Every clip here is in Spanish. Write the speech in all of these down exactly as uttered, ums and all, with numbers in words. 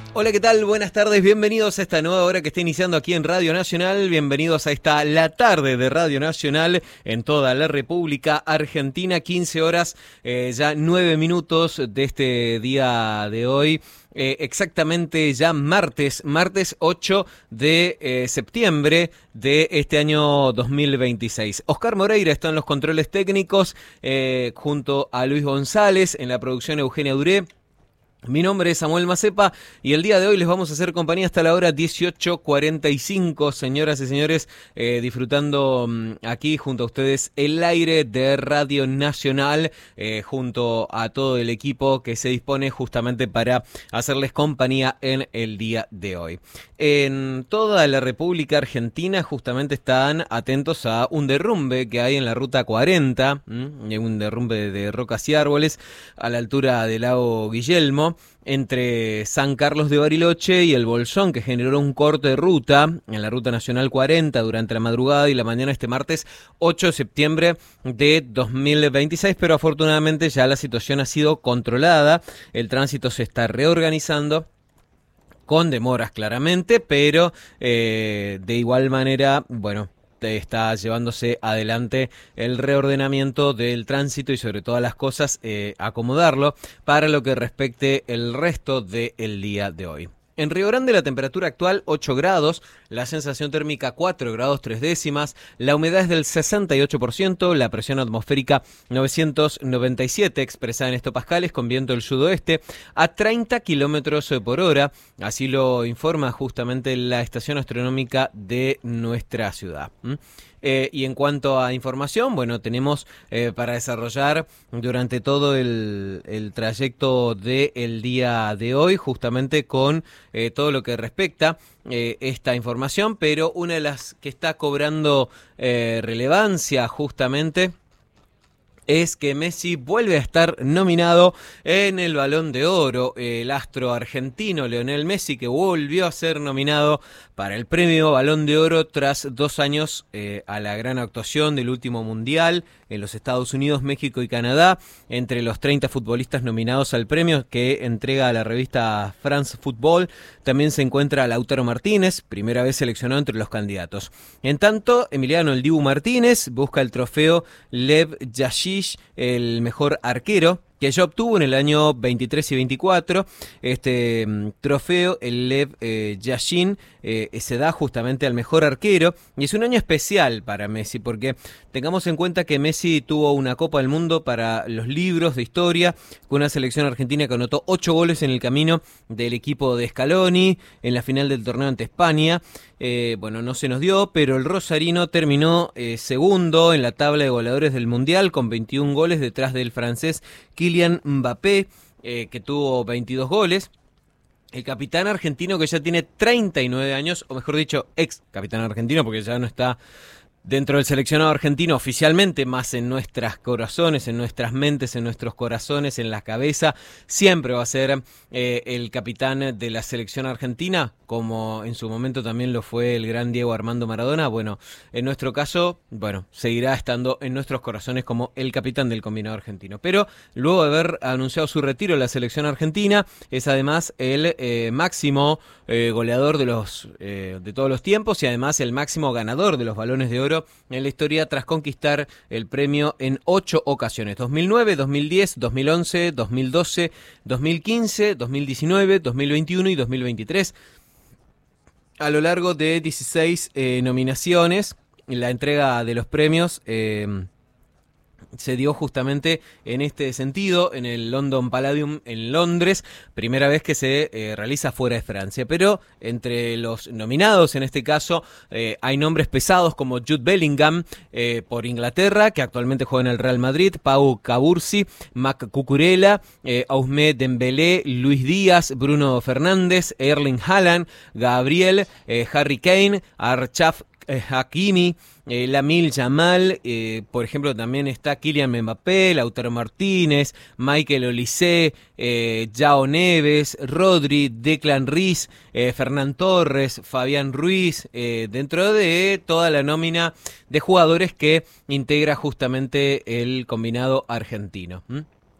Hola, ¿qué tal? Buenas tardes, bienvenidos a esta nueva hora que está iniciando aquí en Radio Nacional, bienvenidos a esta La Tarde de Radio Nacional en toda la República Argentina, quince horas, eh, ya nueve minutos de este día de hoy. Eh, exactamente ya martes, martes ocho de eh, septiembre de este año dos mil veintiséis. Oscar Moreira está en los controles técnicos, eh, junto a Luis González, en la producción Eugenia Duré. Mi nombre es Samuel Macepa y el día de hoy les vamos a hacer compañía hasta la hora dieciocho cuarenta y cinco, señoras y señores, eh, disfrutando mmm, aquí junto a ustedes el aire de Radio Nacional, eh, junto a todo el equipo que se dispone justamente para hacerles compañía en el día de hoy. En toda la República Argentina justamente están atentos a un derrumbe que hay en la Ruta cuarenta, ¿m? un derrumbe de rocas y árboles a la altura del lago Guillermo, entre San Carlos de Bariloche y el Bolsón, que generó un corte de ruta en la Ruta Nacional cuarenta durante la madrugada y la mañana este martes ocho de septiembre de dos mil veintiséis, pero afortunadamente ya la situación ha sido controlada, el tránsito se está reorganizando, con demoras claramente, pero eh, de igual manera, bueno, está llevándose adelante el reordenamiento del tránsito y sobre todas las cosas eh, acomodarlo para lo que respecte el resto del día de hoy. En Río Grande la temperatura actual ocho grados, la sensación térmica cuatro grados tres décimas, la humedad es del sesenta y ocho por ciento, la presión atmosférica novecientos noventa y siete expresada en hectopascales con viento del sudoeste a treinta kilómetros por hora, así lo informa justamente la estación astronómica de nuestra ciudad. ¿Mm? Eh, y en cuanto a información, bueno, tenemos eh, para desarrollar durante todo el, el trayecto del día de hoy, justamente con eh, todo lo que respecta eh, esta información, pero una de las que está cobrando eh, relevancia justamente es que Messi vuelve a estar nominado en el Balón de Oro. El astro argentino Lionel Messi, que volvió a ser nominado para el premio Balón de Oro tras dos años eh, a la gran actuación del último Mundial en los Estados Unidos, México y Canadá. Entre los treinta futbolistas nominados al premio que entrega la revista France Football, también se encuentra Lautaro Martínez, primera vez seleccionado entre los candidatos. En tanto, Emiliano El Dibu Martínez busca el trofeo Lev Yashin, el mejor arquero, que ya obtuvo en el año veintitrés y veinticuatro. Este um, trofeo, el Lev eh, Yashin, eh, se da justamente al mejor arquero, y es un año especial para Messi, porque tengamos en cuenta que Messi tuvo una Copa del Mundo para los libros de historia, con una selección argentina que anotó ocho goles en el camino del equipo de Scaloni, en la final del torneo ante España. Eh, bueno, no se nos dio, pero el rosarino terminó eh, segundo en la tabla de goleadores del Mundial, con veintiún goles detrás del francés Kylian Mbappé, eh, que tuvo veintidós goles. El capitán argentino, que ya tiene treinta y nueve años, o mejor dicho, ex capitán argentino, porque ya no está dentro del seleccionado argentino oficialmente, más en nuestros corazones, en nuestras mentes, en nuestros corazones, en la cabeza, siempre va a ser eh, el capitán de la selección argentina, como en su momento también lo fue el gran Diego Armando Maradona. Bueno, en nuestro caso, bueno, seguirá estando en nuestros corazones como el capitán del combinado argentino. Pero luego de haber anunciado su retiro de la selección argentina, es además el eh, máximo eh, goleador de los eh, de todos los tiempos y además el máximo ganador de los Balones de Oro en la historia, tras conquistar el premio en ocho ocasiones: dos mil nueve, dos mil diez, dos mil once, dos mil doce, dos mil quince, dos mil diecinueve, dos mil veintiuno y dos mil veintitrés. A lo largo de dieciséis eh, nominaciones, la entrega de los premios eh, se dio justamente en este sentido, en el London Palladium en Londres, primera vez que se eh, realiza fuera de Francia. Pero entre los nominados, en este caso, eh, hay nombres pesados como Jude Bellingham eh, por Inglaterra, que actualmente juega en el Real Madrid, Pau Cabursi, Mac Cucurella, eh, Ousmane Dembélé, Luis Díaz, Bruno Fernández, Erling Haaland, Gabriel, eh, Harry Kane, Achraf eh, Hakimi, eh, Lamine Yamal, eh, por ejemplo también está Kylian Mbappé, Lautaro Martínez, Michael Olise, eh, João Neves, Rodri, Declan Rice, eh, Fernán Torres, Fabián Ruiz, eh, dentro de toda la nómina de jugadores que integra justamente el combinado argentino. ¿Mm?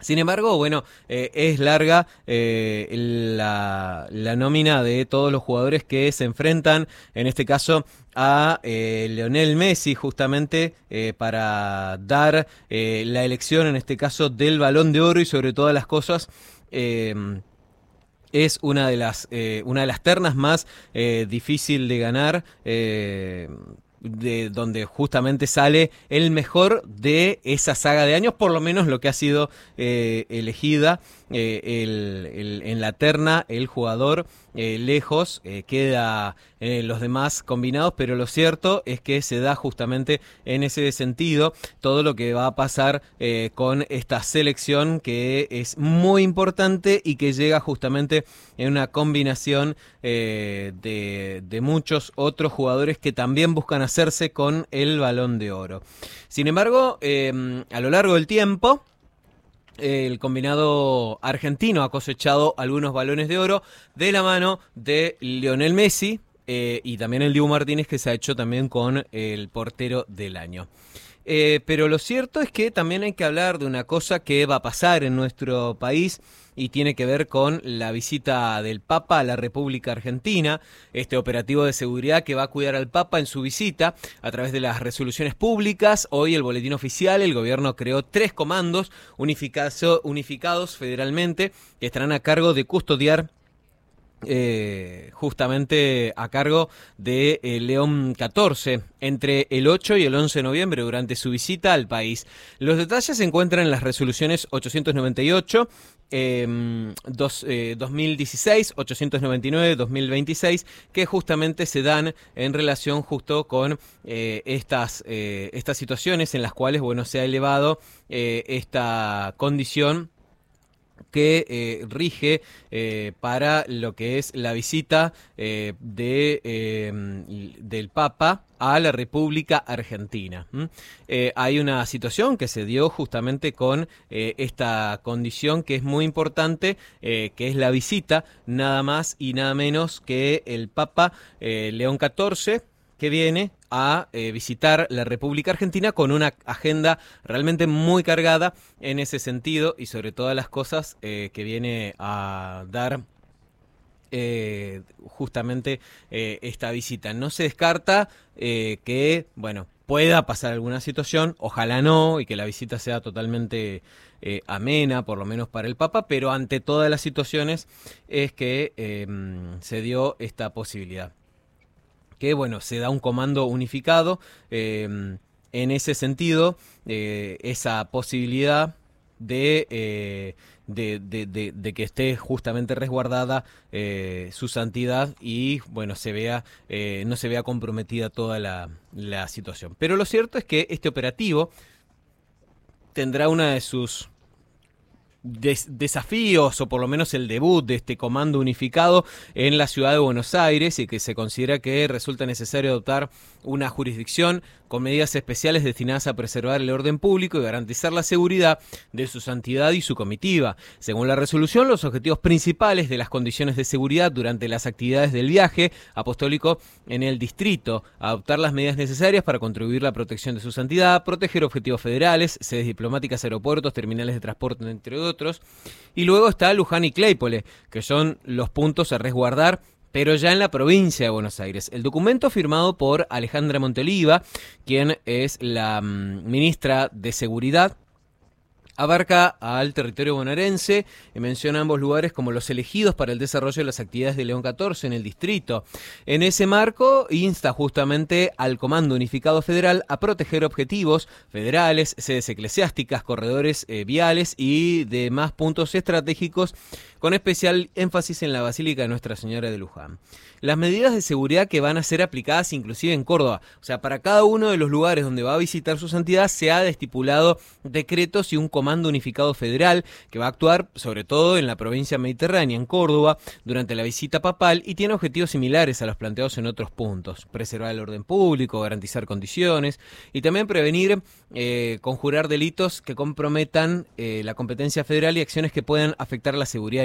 Sin embargo, bueno, eh, es larga eh, la, la nómina de todos los jugadores que se enfrentan, en este caso a eh, Lionel Messi, justamente eh, para dar eh, la elección, en este caso, del Balón de Oro y sobre todas las cosas. Eh, Es una de las eh, una de las ternas más eh, difícil de ganar, eh, de donde justamente sale el mejor de esa saga de años, por lo menos lo que ha sido eh, elegida eh, el, el, en la terna, el jugador eh, lejos, eh, queda eh, los demás combinados, pero lo cierto es que se da justamente en ese sentido todo lo que va a pasar eh, con esta selección, que es muy importante y que llega justamente en una combinación eh, de, de muchos otros jugadores que también buscan hacerse con el Balón de Oro. Sin embargo, eh, a lo largo del tiempo, el combinado argentino ha cosechado algunos balones de oro de la mano de Lionel Messi eh, y también el Dibu Martínez, que se ha hecho también con el portero del año. Eh, pero lo cierto es que también hay que hablar de una cosa que va a pasar en nuestro país y tiene que ver con la visita del Papa a la República Argentina, este operativo de seguridad que va a cuidar al Papa en su visita a través de las resoluciones públicas. Hoy el boletín oficial, el gobierno creó tres comandos unificados, unificados federalmente, que estarán a cargo de custodiar Eh, justamente a cargo de eh, León catorce entre el ocho y el once de noviembre durante su visita al país. Los detalles se encuentran en las resoluciones ochocientos noventa y ocho, eh, dos, eh, dos mil dieciséis, ochocientos noventa y nueve, dos mil veintiséis, que justamente se dan en relación justo con eh, estas, eh, estas situaciones en las cuales, bueno, se ha elevado eh, esta condición que eh, rige eh, para lo que es la visita eh, de, eh, del Papa a la República Argentina. ¿Mm? Eh, hay una situación que se dio justamente con eh, esta condición que es muy importante, eh, que es la visita nada más y nada menos que el Papa eh, León catorce, que viene a eh, visitar la República Argentina con una agenda realmente muy cargada en ese sentido y sobre todas las cosas eh, que viene a dar eh, justamente eh, esta visita. No se descarta eh, que, bueno, pueda pasar alguna situación, ojalá no, y que la visita sea totalmente eh, amena, por lo menos para el Papa, pero ante todas las situaciones es que eh, se dio esta posibilidad. Que bueno, se da un comando unificado, eh, en ese sentido, eh, esa posibilidad de, eh, de, de, de, de que esté justamente resguardada eh, su santidad y bueno, se vea, eh, no se vea comprometida toda la, la situación. Pero lo cierto es que este operativo tendrá una de sus Des- desafíos, o por lo menos el debut de este comando unificado en la ciudad de Buenos Aires, y que se considera que resulta necesario adoptar una jurisdicción con medidas especiales destinadas a preservar el orden público y garantizar la seguridad de su santidad y su comitiva. Según la resolución, los objetivos principales de las condiciones de seguridad durante las actividades del viaje apostólico en el distrito: adoptar las medidas necesarias para contribuir a la protección de su santidad, proteger objetivos federales, sedes diplomáticas, aeropuertos, terminales de transporte, entre otros. Y luego está Luján y Claypole, que son los puntos a resguardar, pero ya en la provincia de Buenos Aires. El documento, firmado por Alejandra Monteliva, quien es la um, ministra de Seguridad, abarca al territorio bonaerense y menciona ambos lugares como los elegidos para el desarrollo de las actividades de León catorce en el distrito. En ese marco, insta justamente al Comando Unificado Federal a proteger objetivos federales, sedes eclesiásticas, corredores eh, viales y demás puntos estratégicos, con especial énfasis en la Basílica de Nuestra Señora de Luján. Las medidas de seguridad que van a ser aplicadas inclusive en Córdoba, o sea, para cada uno de los lugares donde va a visitar su santidad se ha estipulado decretos y un comando unificado federal que va a actuar sobre todo en la provincia mediterránea, en Córdoba, durante la visita papal, y tiene objetivos similares a los planteados en otros puntos: preservar el orden público, garantizar condiciones y también prevenir, eh, conjurar delitos que comprometan eh, la competencia federal y acciones que puedan afectar la seguridad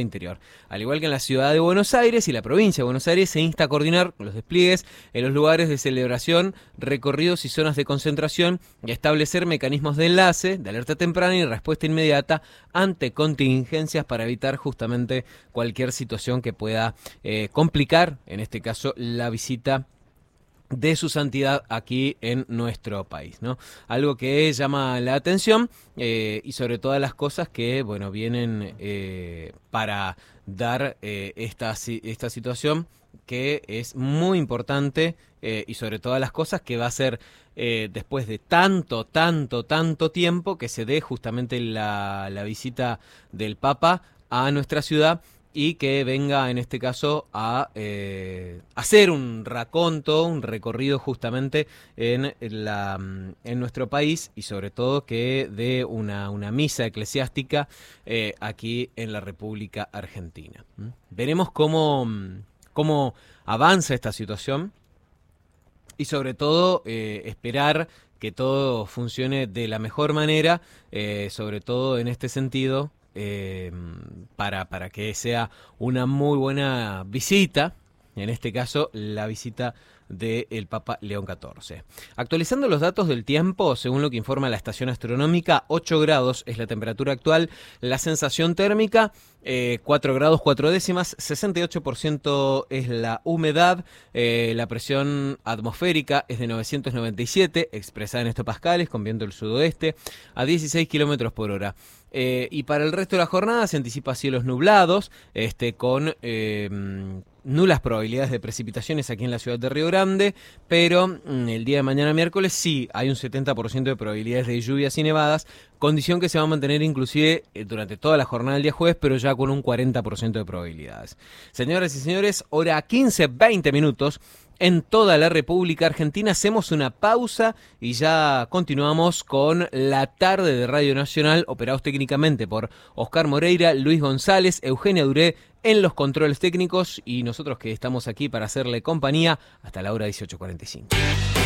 interior. Al igual que en la ciudad de Buenos Aires y la provincia de Buenos Aires, se insta a coordinar los despliegues en los lugares de celebración, recorridos y zonas de concentración y establecer mecanismos de enlace, de alerta temprana y respuesta inmediata ante contingencias para evitar justamente cualquier situación que pueda eh, complicar, en este caso, la visita de su santidad aquí en nuestro país, ¿no? Algo que llama la atención eh, y sobre todas las cosas que, bueno, vienen eh, para dar eh, esta, esta situación que es muy importante eh, y sobre todas las cosas que va a ser eh, después de tanto, tanto, tanto tiempo que se dé justamente la, la visita del Papa a nuestra ciudad y que venga en este caso a eh, hacer un raconto, un recorrido justamente en, la, en nuestro país y sobre todo que dé una, una misa eclesiástica eh, aquí en la República Argentina. ¿Mm? Veremos cómo, cómo avanza esta situación y sobre todo eh, esperar que todo funcione de la mejor manera, eh, sobre todo en este sentido, Eh, para, para que sea una muy buena visita, en este caso la visita del Papa León catorce. Actualizando los datos del tiempo, según lo que informa la estación astronómica, ocho grados es la temperatura actual, la sensación térmica eh, cuatro grados cuatro décimas, sesenta y ocho por ciento es la humedad, eh, la presión atmosférica es de novecientos noventa y siete, expresada en hectopascales, con viento del sudoeste, a dieciséis kilómetros por hora. Eh, y para el resto de la jornada se anticipa cielos nublados, este, con eh, nulas probabilidades de precipitaciones aquí en la ciudad de Río Grande, pero mm, el día de mañana miércoles sí hay un setenta por ciento de probabilidades de lluvias y nevadas, condición que se va a mantener inclusive eh, durante toda la jornada del día jueves, pero ya con un cuarenta por ciento de probabilidades. Señoras y señores, hora quince, veinte minutos. En toda la República Argentina hacemos una pausa y ya continuamos con la tarde de Radio Nacional, operados técnicamente por Oscar Moreira, Luis González, Eugenia Duré en los controles técnicos y nosotros que estamos aquí para hacerle compañía hasta la hora dieciocho cuarenta y cinco.